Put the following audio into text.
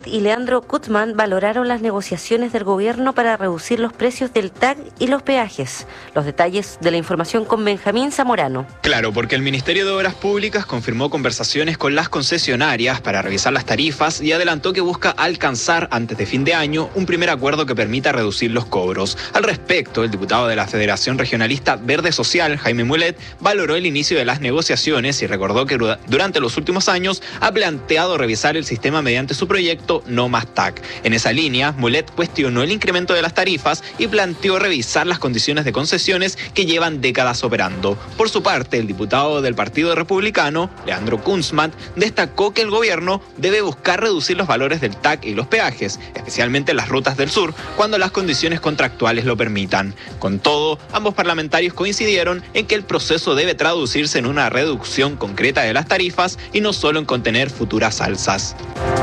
y Leandro Kutzman valoraron las negociaciones del gobierno para reducir los precios del TAC y los peajes. Los detalles de la información con Benjamín Zamorano. Claro, porque el Ministerio de Obras Públicas confirmó conversaciones con las concesionarias para revisar las tarifas y adelantó que busca alcanzar antes de fin de año un primer acuerdo que permita reducir los cobros. Al respecto, el diputado de la Federación Regionalista Verde Social, Jaime Mulet, valoró el inicio de las negociaciones y recordó que durante los últimos años ha planteado revisar el sistema mediante su proyecto No Más TAC. En esa línea, Mulet cuestionó el incremento de las tarifas y planteó revisar las condiciones de concesiones que llevan décadas operando. Por su parte, el diputado del Partido Republicano, Leandro Kutzman, destacó que el gobierno debe buscar reducir los valores del TAC y los peajes, especialmente en las rutas del sur, cuando las condiciones contractuales lo permitan. Con todo, ambos parlamentarios coincidieron en que el proceso debe traducirse en una reducción concreta de las tarifas y no solo en contener futuras alzas.